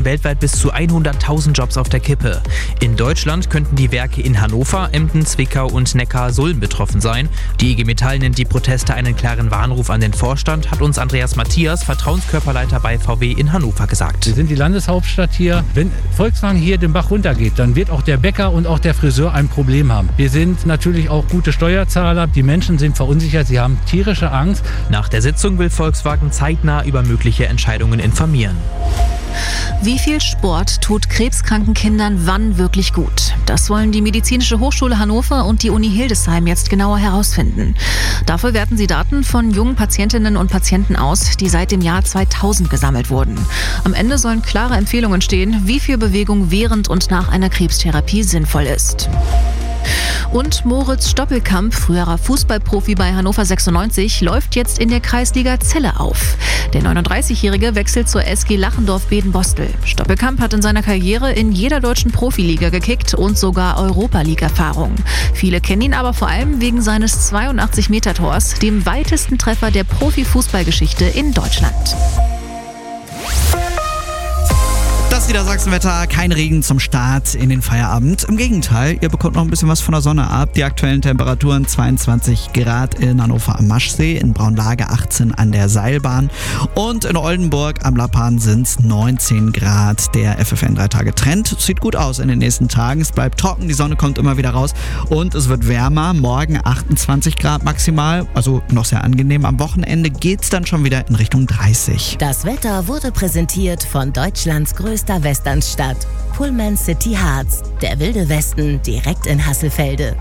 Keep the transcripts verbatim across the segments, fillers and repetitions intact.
stehen weltweit bis zu hunderttausend Jobs auf der Kippe. In Deutschland könnten die Werke in Hannover, Emden, Zwickau und Neckarsulm betroffen sein. Die I G Metall nennt die Proteste einen klaren Warnruf an den Vorstand, hat uns Andreas Matthias, Vertrauenskörperleiter bei V W in Hannover, gesagt. Wir sind die Landeshauptstadt hier. Wenn Volkswagen hier den Bach runtergeht, dann wird auch der Bäcker und auch der Friseur ein Problem haben. Wir sind natürlich auch gute Steuerzahler. Die Menschen sind verunsichert, sie haben tierische Angst. Nach der Sitzung will Volkswagen zeitnah über mögliche Entscheidungen informieren. Wie viel Sport tut krebskranken Kindern wann wirklich gut? Das wollen die Medizinische Hochschule Hannover und die Uni Hildesheim jetzt genauer herausfinden. Dafür werten sie Daten von jungen Patientinnen und Patienten aus, die seit dem Jahr zweitausend gesammelt wurden. Am Ende sollen klare Empfehlungen stehen, wie viel Bewegung während und nach einer Krebstherapie sinnvoll ist. Und Moritz Stoppelkamp, früherer Fußballprofi bei Hannover sechsundneunzig, läuft jetzt in der Kreisliga Celle auf. Der neununddreißigjährige wechselt zur S G Lachendorf-Bedenbostel. Stoppelkamp hat in seiner Karriere in jeder deutschen Profiliga gekickt und sogar Europa-League-Erfahrung. Viele kennen ihn aber vor allem wegen seines zweiundachtzig-Meter-Tors, dem weitesten Treffer der Profifußballgeschichte in Deutschland. Das Niedersachsenwetter, kein Regen zum Start in den Feierabend. Im Gegenteil, ihr bekommt noch ein bisschen was von der Sonne ab. Die aktuellen Temperaturen zweiundzwanzig Grad in Hannover am Maschsee, in Braunlage achtzehn an der Seilbahn und in Oldenburg am Lappan sind es neunzehn Grad. Der F F N drei Tage Trend sieht gut aus in den nächsten Tagen. Es bleibt trocken, die Sonne kommt immer wieder raus und es wird wärmer. Morgen achtundzwanzig Grad maximal, also noch sehr angenehm. Am Wochenende geht es dann schon wieder in Richtung dreißig. Das Wetter wurde präsentiert von Deutschlands größter Westernstadt, Pullman City Harz, der wilde Westen direkt in Hasselfelde.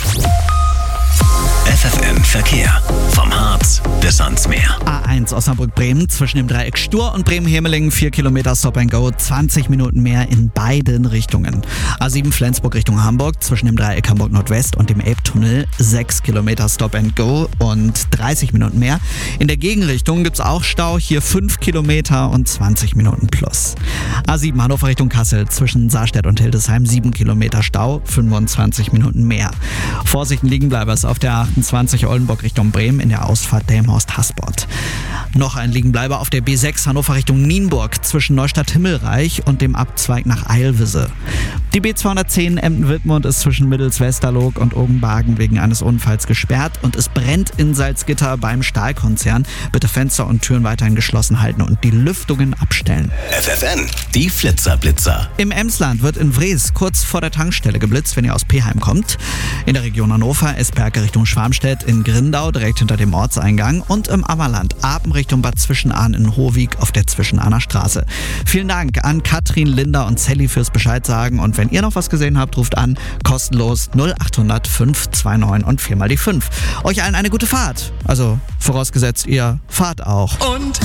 F F M Verkehr. Vom Harz bis ans Meer. A eins Osnabrück-Bremen zwischen dem Dreieck Stur und Bremen-Hemelingen, vier Kilometer Stop and Go, zwanzig Minuten mehr in beiden Richtungen. A sieben Flensburg Richtung Hamburg zwischen dem Dreieck Hamburg-Nordwest und dem Elbtunnel, sechs Kilometer Stop and Go und dreißig Minuten mehr. In der Gegenrichtung gibt es auch Stau, hier fünf Kilometer und zwanzig Minuten plus. A sieben Hannover Richtung Kassel zwischen Saarstedt und Hildesheim, sieben Kilometer Stau, fünfundzwanzig Minuten mehr. Vorsicht, Liegenbleibers auf der achtundzwanzig Oldenburg Richtung Bremen in der Ausfahrt Delmhorst-Hasport. Noch ein Liegenbleiber auf der B sechs Hannover Richtung Nienburg zwischen Neustadt-Himmelreich und dem Abzweig nach Eilwisse. Die B zweihundertzehn Emden-Wittmund ist zwischen Mittels-Westerloog und Ogenbagen wegen eines Unfalls gesperrt und es brennt in Salzgitter beim Stahlkonzern. Bitte Fenster und Türen weiterhin geschlossen halten und die Lüftungen abstellen. F F N, die Flitzer-Blitzer. Im Emsland wird in Wrees kurz vor der Tankstelle geblitzt, wenn ihr aus Peheim kommt. In der Region Hannover, Esperke Richtung Schwarmstedt, in Grindau direkt hinter dem Ortseingang und im Ammerland, Apen Richtung Bad Zwischenahn in Hohwig auf der Zwischenahner Straße. Vielen Dank an Katrin, Linda und Sally fürs Bescheid sagen und wenn ihr noch was gesehen habt, ruft an, kostenlos null acht hundert fünf zwei neun und viermal die fünf. Euch allen eine gute Fahrt. Also vorausgesetzt, ihr fahrt auch. Und